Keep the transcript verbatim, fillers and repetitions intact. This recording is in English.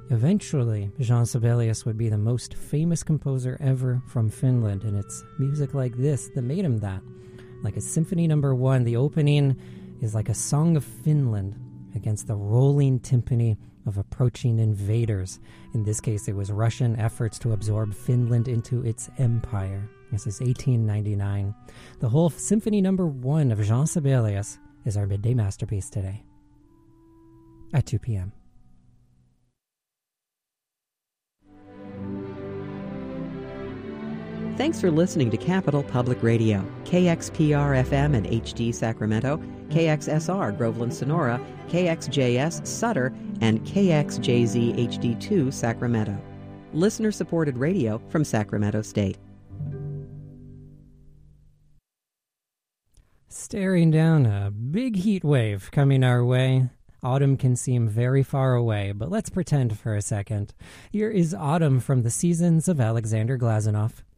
Eventually, Jean Sibelius would be the most famous composer ever from Finland, and it's music like this that made him that. Like a Symphony Number One, the opening is like a song of Finland against the rolling timpani of approaching invaders. In this case, it was Russian efforts to absorb Finland into its empire. This is eighteen ninety-nine. The whole Symphony Number One of Jean Sibelius is our midday masterpiece today at two p.m. Thanks for listening to Capital Public Radio, K X P R F M and H D Sacramento, K X S R Groveland Sonora, K X J S Sutter, and K X J Z H D two Sacramento. Listener-supported radio from Sacramento State. Staring down a big heat wave coming our way. Autumn can seem very far away, but let's pretend for a second. Here is Autumn from the Seasons of Alexander Glazunov.